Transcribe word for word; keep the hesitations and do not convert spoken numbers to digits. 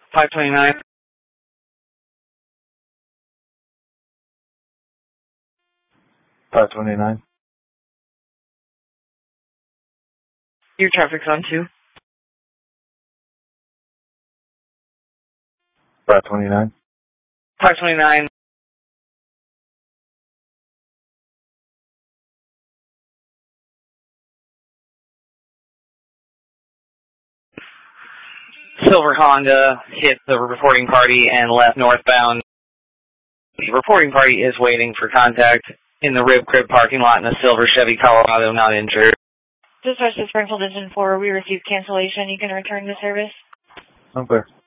five twenty-nine. five twenty-nine. Your traffic's on two. five twenty-nine. five twenty-nine. Silver Honda hit the reporting party and left northbound. The reporting party is waiting for contact in the Rib Crib parking lot in a silver Chevy Colorado, not injured. Dispatch to Springfield Engine four, we received cancellation. You can return to service. I'm clear.